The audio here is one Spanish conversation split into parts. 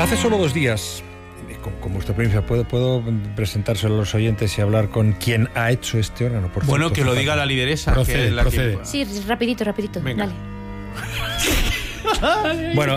Hace solo 2 días, con vuestra permiso, ¿puedo presentárselo a los oyentes y hablar con quien ha hecho este órgano? Por bueno, cierto, que lo diga la lideresa. Procede, que procede. Sí, rapidito. Venga. Dale. Bueno,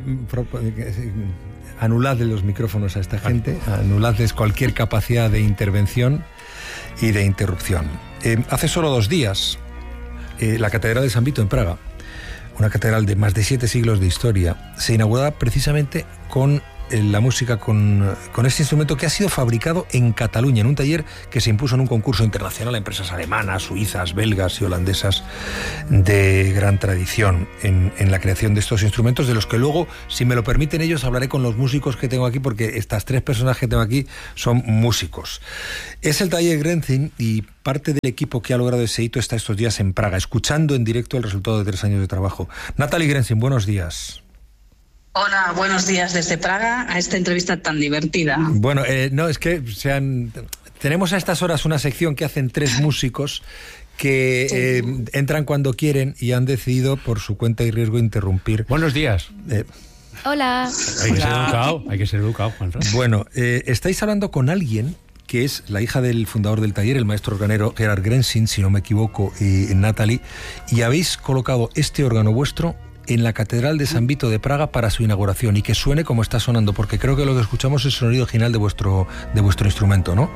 anuladle los micrófonos a esta gente, anuladles cualquier capacidad de intervención y de interrupción. Hace solo 2 días, la Catedral de San Vito en Praga, una catedral de más de 7 siglos de historia, se inauguraba precisamente con la música, con este instrumento que ha sido fabricado en Cataluña, en un taller que se impuso en un concurso internacional a empresas alemanas, suizas, belgas y holandesas de gran tradición en la creación de estos instrumentos, de los que luego, si me lo permiten ellos, hablaré con los músicos que tengo aquí, porque estas 3 personas que tengo aquí son músicos. Es el taller Grenzin y parte del equipo que ha logrado ese hito está estos días en Praga, escuchando en directo el resultado de 3 años de trabajo. Natalie Grenzin, buenos días. Hola, buenos días desde Praga a esta entrevista tan divertida. Bueno, no, es que tenemos a estas horas una sección que hacen 3 músicos que entran cuando quieren y han decidido por su cuenta y riesgo interrumpir. Buenos días. Hola. Hay que ser educado, Juanfran. Bueno, estáis hablando con alguien que es la hija del fundador del taller, el maestro organero Gerard Grenzin, si no me equivoco, Natalie, y habéis colocado este órgano vuestro en la Catedral de San Vito de Praga para su inauguración, y que suene como está sonando, porque creo que lo que escuchamos es el sonido original de vuestro instrumento, ¿no?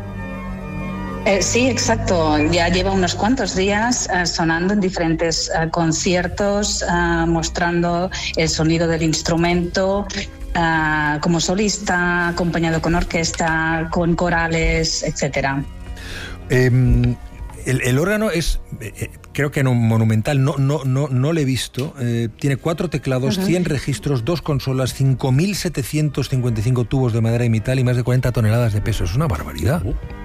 Sí, exacto. Ya lleva unos cuantos días sonando en diferentes conciertos, mostrando el sonido del instrumento, como solista, acompañado con orquesta, con corales, etcétera. El órgano es, creo que monumental, no lo he visto. Tiene 4 teclados, 100 registros, 2 consolas, 5.755 tubos de madera y metal y más de 40 toneladas de peso. Es una barbaridad.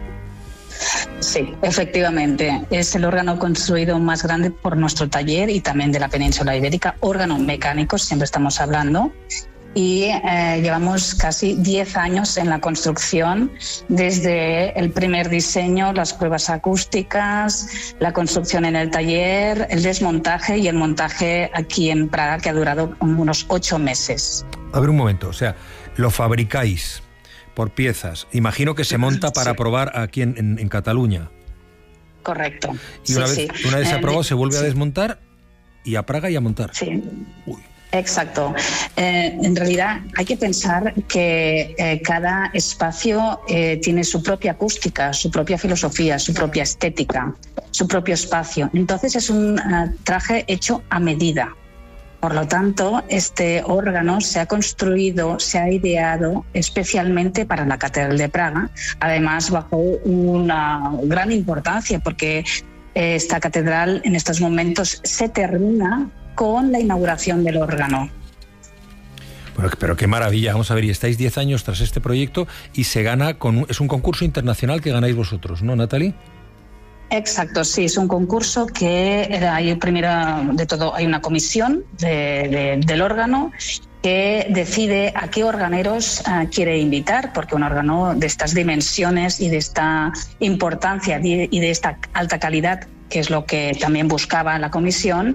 Sí, efectivamente. Es el órgano construido más grande por nuestro taller y también de la península ibérica. Órgano mecánico, siempre estamos hablando. Y llevamos casi 10 años en la construcción, desde el primer diseño, las pruebas acústicas, la construcción en el taller, el desmontaje y el montaje aquí en Praga, que ha durado unos 8 meses. A ver, un momento, o sea, lo fabricáis por piezas. Imagino que se monta para probar aquí en Cataluña. Correcto. Y una vez se ha probado, se vuelve a desmontar y a Praga y a montar. Sí. Uy. Exacto. En realidad hay que pensar que cada espacio tiene su propia acústica, su propia filosofía, su propia estética, su propio espacio. Entonces es un traje hecho a medida. Por lo tanto, este órgano se ha construido, se ha ideado especialmente para la Catedral de Praga, además bajo una gran importancia, porque esta catedral en estos momentos se termina con la inauguración del órgano. Bueno, pero qué maravilla. Vamos a ver, y estáis 10 años tras este proyecto y se gana es un concurso internacional que ganáis vosotros, ¿no, Natalie? Exacto, sí, es un concurso que primero de todo hay una comisión del órgano que decide a qué organeros quiere invitar, porque un órgano de estas dimensiones y de esta importancia y de esta alta calidad, que es lo que también buscaba la comisión,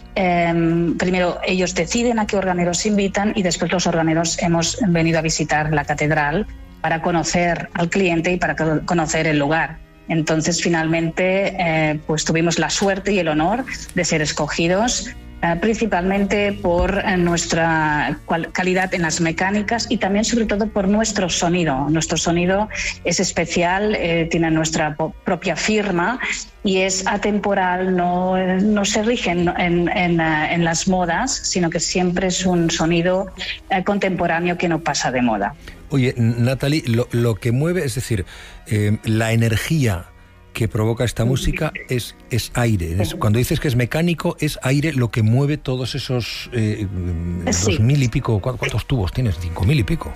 primero ellos deciden a qué organeros invitan y después los organeros hemos venido a visitar la catedral para conocer al cliente y para conocer el lugar. Entonces finalmente pues tuvimos la suerte y el honor de ser escogidos principalmente por nuestra calidad en las mecánicas y también sobre todo por nuestro sonido. Nuestro sonido es especial, tiene nuestra propia firma y es atemporal, no se rige en las modas, sino que siempre es un sonido contemporáneo que no pasa de moda. Oye, Natalie, lo que mueve, es decir, la energía que provoca esta música es aire. Cuando dices que es mecánico, es aire lo que mueve todos esos 2.000 y pico. ¿Cuántos tubos tienes? 5.000 y pico.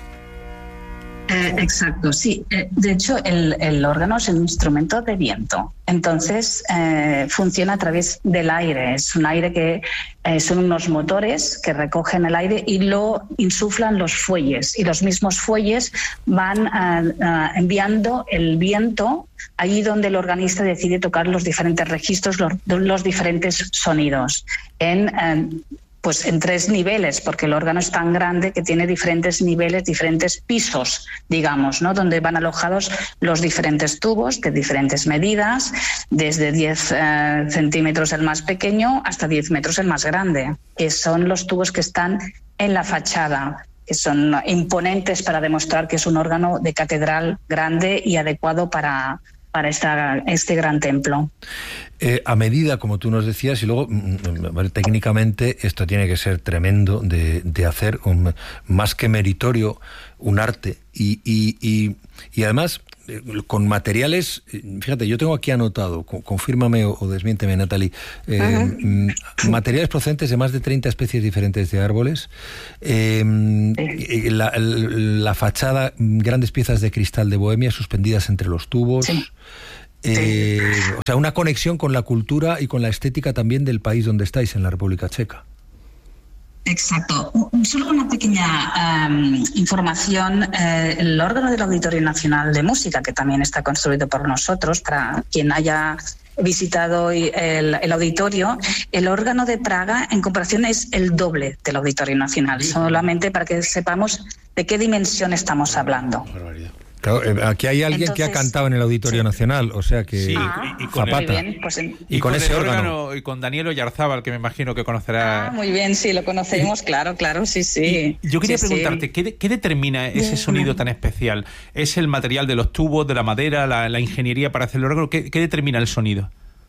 Exacto, sí. De hecho, el órgano es un instrumento de viento. Entonces, funciona a través del aire. Es un aire que son unos motores que recogen el aire y lo insuflan los fuelles. Y los mismos fuelles van enviando el viento allí donde el organista decide tocar los diferentes registros, los diferentes sonidos. En pues en 3 niveles, porque el órgano es tan grande que tiene diferentes niveles, diferentes pisos, digamos, ¿no? Donde van alojados los diferentes tubos de diferentes medidas, desde 10 centímetros el más pequeño hasta 10 metros el más grande, que son los tubos que están en la fachada, que son imponentes para demostrar que es un órgano de catedral grande y adecuado para este gran templo. A medida, como tú nos decías, y luego técnicamente esto tiene que ser tremendo de hacer, más que meritorio, un arte, y además con materiales, fíjate, yo tengo aquí anotado, confírmame o desmiénteme, Natalie, materiales procedentes de más de 30 especies diferentes de árboles, la fachada, grandes piezas de cristal de Bohemia suspendidas entre los tubos. Sí. O sea, una conexión con la cultura y con la estética también del país donde estáis, en la República Checa. Exacto. Solo una pequeña información. El órgano del Auditorio Nacional de Música, que también está construido por nosotros, para quien haya visitado el auditorio, el órgano de Praga en comparación es el doble del Auditorio Nacional, solamente para que sepamos de qué dimensión estamos hablando. Claro, aquí hay alguien que ha cantado en el Auditorio Nacional, o sea que... Sí, y con Zapata. Bien, pues y con ese órgano. Y con Daniel Oyarzábal, que me imagino que conocerá... muy bien, sí, lo conocemos, claro, sí. Y yo quería preguntarte, ¿qué determina ese sonido tan especial? ¿Es el material de los tubos, de la madera, la ingeniería para hacer el órgano? ¿Qué determina el sonido?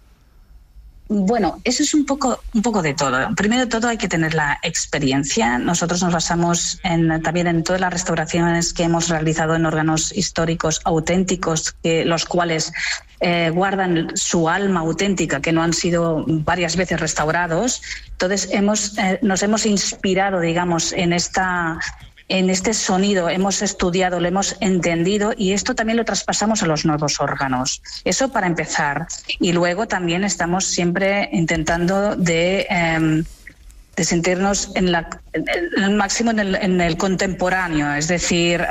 Bueno, eso es un poco de todo. Primero de todo hay que tener la experiencia. Nosotros nos basamos también en todas las restauraciones que hemos realizado en órganos históricos auténticos, los cuales guardan su alma auténtica, que no han sido varias veces restaurados. Entonces nos hemos inspirado, digamos, en este sonido, hemos estudiado, lo hemos entendido, y esto también lo traspasamos a los nuevos órganos. Eso para empezar. Y luego también estamos siempre intentando de sentirnos en el máximo en el contemporáneo, es decir,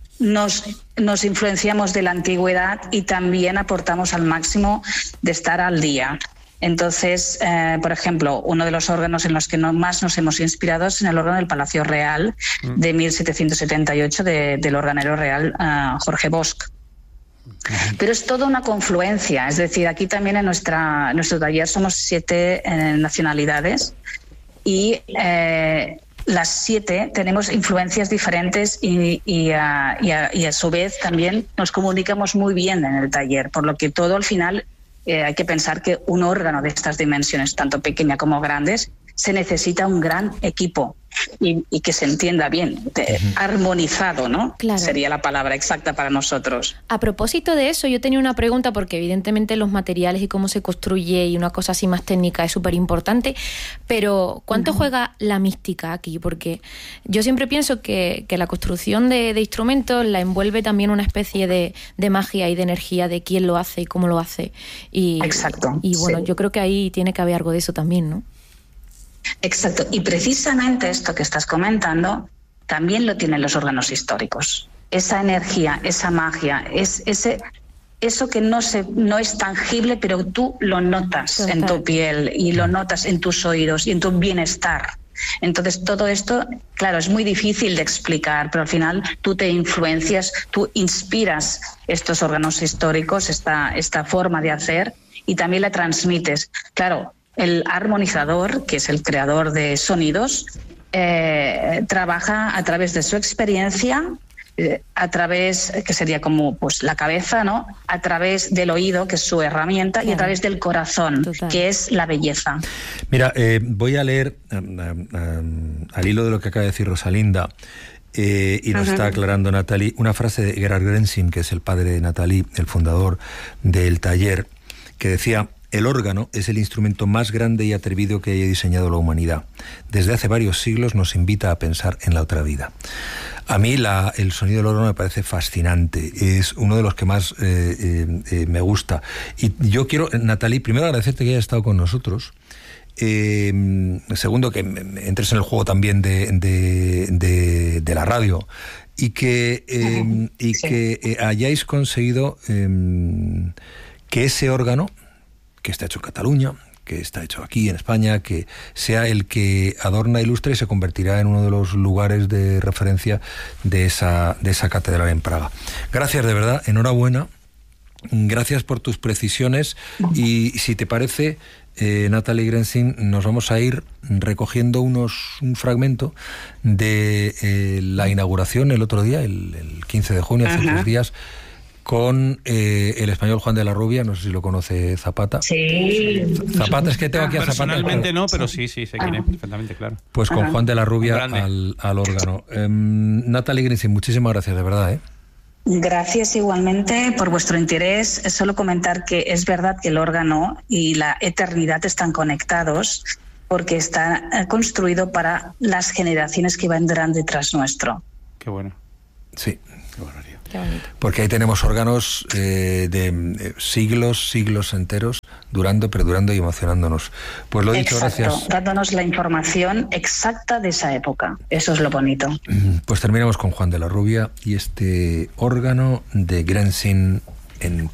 nos influenciamos de la antigüedad y también aportamos al máximo de estar al día. Entonces, por ejemplo, uno de los órganos en los que más nos hemos inspirado es en el órgano del Palacio Real de 1778 del organero real Jorge Bosch. Pero es toda una confluencia, es decir, aquí también en nuestro taller somos 7 nacionalidades y las 7 tenemos influencias diferentes y a su vez también nos comunicamos muy bien en el taller, por lo que todo al final... hay que pensar que un órgano de estas dimensiones, tanto pequeña como grandes, se necesita un gran equipo y que se entienda bien, armonizado, ¿no? Claro. Sería la palabra exacta para nosotros. A propósito de eso, yo tenía una pregunta, porque evidentemente los materiales y cómo se construye y una cosa así más técnica es súper importante, pero ¿cuánto juega la mística aquí? Porque yo siempre pienso que la construcción de instrumentos la envuelve también una especie de magia y de energía de quién lo hace y cómo lo hace. Exacto. Y bueno, sí. Yo creo que ahí tiene que haber algo de eso también, ¿no? Exacto. Y precisamente esto que estás comentando también lo tienen los órganos históricos. Esa energía, esa magia, eso que no es tangible, pero tú lo notas en tu piel y lo notas en tus oídos y en tu bienestar. Entonces todo esto, claro, es muy difícil de explicar, pero al final tú te influencias, tú inspiras estos órganos históricos, esta forma de hacer, y también la transmites. Claro, el armonizador, que es el creador de sonidos, trabaja a través de su experiencia, a través, que sería como pues la cabeza, ¿no? A través del oído, que es su herramienta, y a través del corazón, que es la belleza. Mira, voy a leer al hilo de lo que acaba de decir Rosalinda, y nos está aclarando Natalie, una frase de Gerhard Grenzin, que es el padre de Natalie, el fundador del taller, que decía: el órgano es el instrumento más grande y atrevido que haya diseñado la humanidad. Desde hace varios siglos nos invita a pensar en la otra vida. A mí el sonido del órgano me parece fascinante, es uno de los que más me gusta. Y yo quiero, Natalie, primero agradecerte que hayas estado con nosotros. Segundo, que entres en el juego también de la radio y que hayáis conseguido que ese órgano, que está hecho en Cataluña, que está hecho aquí en España, que sea el que adorna, ilustre y se convertirá en uno de los lugares de referencia de esa catedral en Praga. Gracias de verdad, enhorabuena. Gracias por tus precisiones y si te parece, Natalie Grenzing, nos vamos a ir recogiendo un fragmento de la inauguración el otro día, el 15 de junio, hace 3 días, con el español Juan de la Rubia, no sé si lo conoce Zapata. Sí. Zapata, es que tengo aquí a Zapata. Personalmente no, pero sí, sé quién es perfectamente, claro. Pues con Juan de la Rubia al órgano. Natalie Grenzing, muchísimas gracias, de verdad, Gracias igualmente por vuestro interés. Solo comentar que es verdad que el órgano y la eternidad están conectados porque está construido para las generaciones que vendrán detrás nuestro. Qué bueno. Sí, qué bueno. Porque ahí tenemos órganos de siglos enteros perdurando y emocionándonos. Pues lo dicho, gracias. Dándonos la información exacta de esa época. Eso es lo bonito. Pues terminamos con Juan de la Rubia y este órgano de Grenzing en